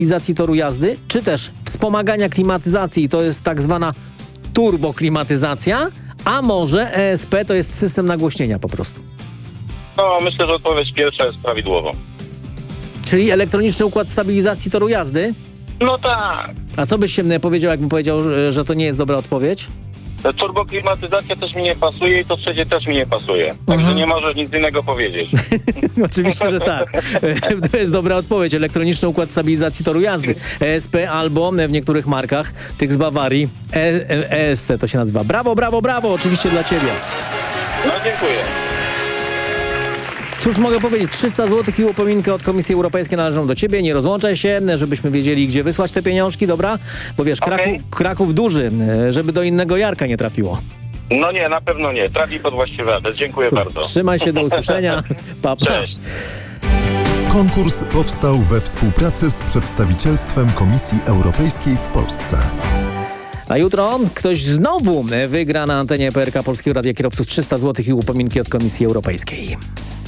stabilizacji toru jazdy, czy też wspomagania klimatyzacji, to jest tak zwana turboklimatyzacja, a może ESP to jest system nagłośnienia po prostu. No, myślę, że odpowiedź pierwsza jest prawidłowa. Czyli elektroniczny układ stabilizacji toru jazdy? No tak. A co byś się powiedział, jakbym powiedział, że to nie jest dobra odpowiedź? Turboklimatyzacja też mi nie pasuje i to trzecie też mi nie pasuje. Także nie możesz nic innego powiedzieć. Oczywiście, że tak. To jest dobra odpowiedź. Elektroniczny układ stabilizacji toru jazdy. ESP albo w niektórych markach, tych z Bawarii, ESC to się nazywa. Brawo, brawo, brawo! Oczywiście dla ciebie. No, dziękuję. Cóż mogę powiedzieć? 300 zł i upominkę od Komisji Europejskiej należą do ciebie. Nie rozłączaj się, żebyśmy wiedzieli, gdzie wysłać te pieniążki, dobra? Bo wiesz, Kraków duży, żeby do innego Jarka nie trafiło. No nie, na pewno nie. Trafi pod właściwy adres. Dziękuję bardzo. Trzymaj się, do usłyszenia. Pa, pa. Cześć. Konkurs powstał we współpracy z przedstawicielstwem Komisji Europejskiej w Polsce. A jutro ktoś znowu wygra na antenie PRK Polskiego Radia Kierowców 300 zł i upominki od Komisji Europejskiej.